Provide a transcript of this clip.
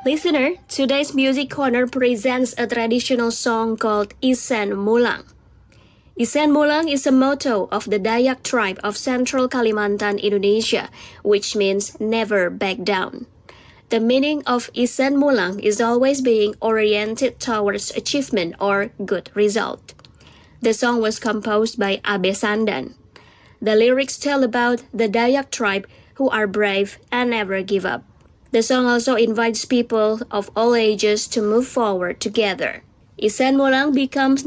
Listener, today's Music Corner presents a traditional song called Isen Mulang. Isen Mulang is a motto of the Dayak tribe of Central Kalimantan, Indonesia, which means never back down. The meaning of Isen Mulang is always being oriented towards achievement or good result. The song was composed by Abe Sandan. The lyrics tell about the Dayak tribe who are brave and never give up. The song also invites people of all ages to move forward together. Isen Mulang becomes